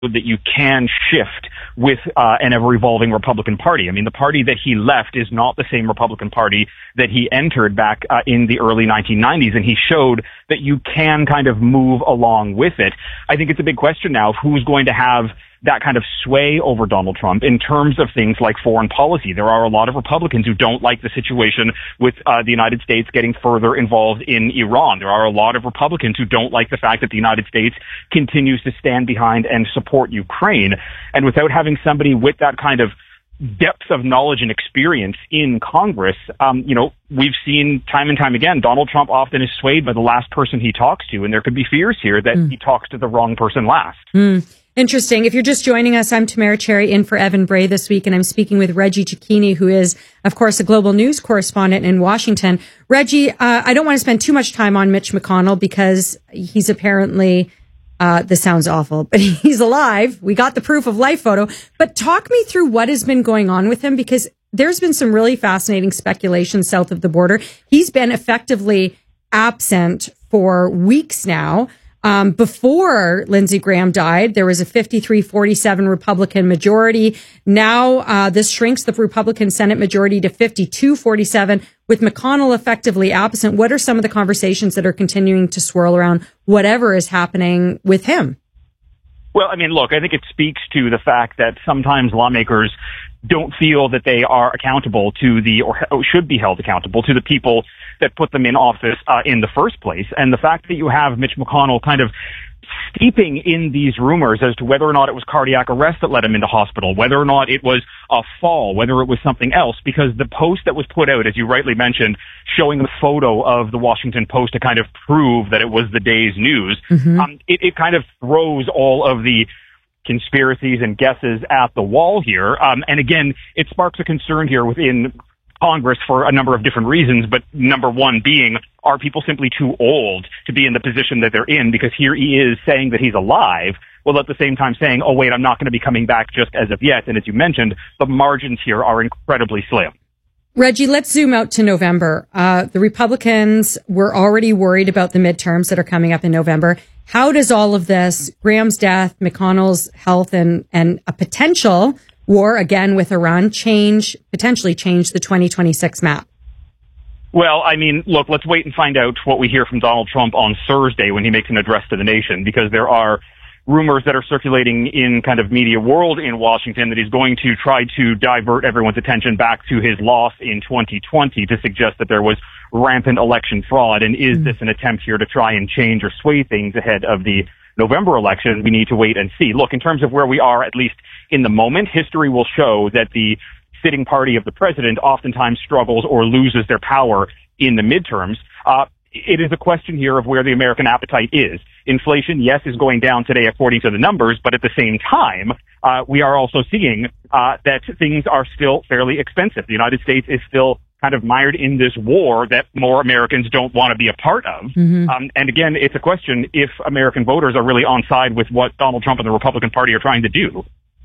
that you can shift with an ever-evolving Republican Party. I mean, the party that he left is not the same Republican Party that he entered back in the early 1990s, and he showed that you can kind of move along with it. I think it's a big question now of who's going to have that kind of sway over Donald Trump in terms of things like foreign policy. There are a lot of Republicans who don't like the situation with the United States getting further involved in Iran. There are a lot of Republicans who don't like the fact that the United States continues to stand behind and support Ukraine. And without having somebody with that kind of depth of knowledge and experience in Congress, we've seen time and time again, Donald Trump often is swayed by the last person he talks to, and there could be fears here that he talks to the wrong person last. Interesting. If you're just joining us, I'm Tamara Cherry in for Evan Bray this week, and I'm speaking with Reggie Cecchini, who is, of course, a global news correspondent in Washington. Reggie, I don't want to spend too much time on Mitch McConnell because he's apparently, this sounds awful, but he's alive. We got the proof of life photo. But talk me through what has been going on with him, because there's been some really fascinating speculation south of the border. He's been effectively absent for weeks now. Before Lindsey Graham died, there was a 53-47 Republican majority. Now, this shrinks the Republican Senate majority to 52-47 with McConnell effectively absent. What are some of the conversations that are continuing to swirl around whatever is happening with him? Well, I mean, look, I think it speaks to the fact that sometimes lawmakers don't feel that they are accountable to or should be held accountable to the people that put them in office in the first place. And the fact that you have Mitch McConnell kind of steeping in these rumors as to whether or not it was cardiac arrest that led him into hospital, whether or not it was a fall, whether it was something else, because the post that was put out, as you rightly mentioned, showing the photo of the Washington Post to kind of prove that it was the day's news, it kind of throws all of the conspiracies and guesses at the wall here. And again, it sparks a concern here within Congress for a number of different reasons, but number one being, are people simply too old to be in the position that they're in? Because here he is saying that he's alive, while at the same time saying, oh wait, I'm not going to be coming back just as of yet. And as you mentioned, the margins here are incredibly slim. Reggie, let's zoom out to November. The Republicans were already worried about the midterms that are coming up in November. How does all of this, Graham's death, McConnell's health, and a potential war again with Iran potentially change the 2026 map? Well, I mean, look, let's wait and find out what we hear from Donald Trump on Thursday when he makes an address to the nation, because there are rumors that are circulating in kind of media world in Washington that he's going to try to divert everyone's attention back to his loss in 2020 to suggest that there was rampant election fraud. And is this an attempt here to try and change or sway things ahead of the November election? We need to wait and see. Look, in terms of where we are, at least in the moment, history will show that the sitting party of the president oftentimes struggles or loses their power in the midterms. It is a question here of where the American appetite is. Inflation, yes, is going down today according to the numbers, but at the same time, we are also seeing that things are still fairly expensive. The United States is still kind of mired in this war that more Americans don't want to be a part of. And again, it's a question if American voters are really on side with what Donald Trump and the Republican Party are trying to do.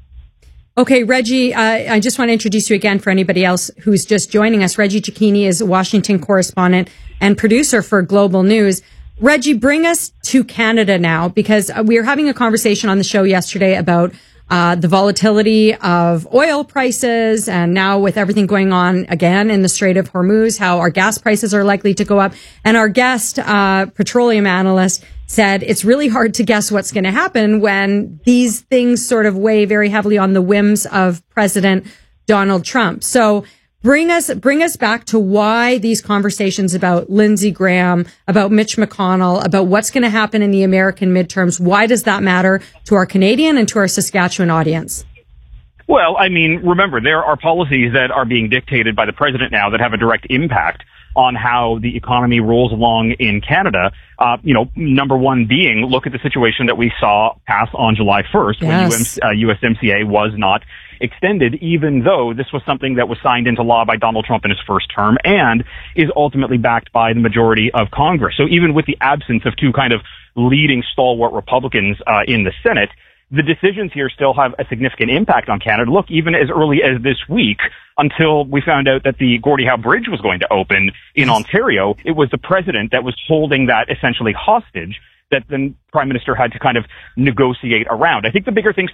Okay, Reggie, I just want to introduce you again for anybody else who's just joining us. Reggie Cecchini is a Washington correspondent and producer for Global News. Reggie, bring us to Canada now, because we were having a conversation on the show yesterday about the volatility of oil prices, and now with everything going on again in the Strait of Hormuz, how our gas prices are likely to go up. And our guest, petroleum analyst, said it's really hard to guess what's going to happen when these things sort of weigh very heavily on the whims of President Donald Trump. So bring us back to why these conversations about Lindsey Graham, about Mitch McConnell, about what's going to happen in the American midterms. Why does that matter to our Canadian and to our Saskatchewan audience? Well, I mean, remember, there are policies that are being dictated by the president now that have a direct impact on how the economy rolls along in Canada. Number one being, look at the situation that we saw pass on July 1st when USMCA was not extended, even though this was something that was signed into law by Donald Trump in his first term and is ultimately backed by the majority of Congress. So even with the absence of two kind of leading stalwart Republicans in the Senate, the decisions here still have a significant impact on Canada. Look, even as early as this week, until we found out that the Gordie Howe Bridge was going to open in Ontario, it was the president that was holding that essentially hostage, that the prime minister had to kind of negotiate around. I think the bigger things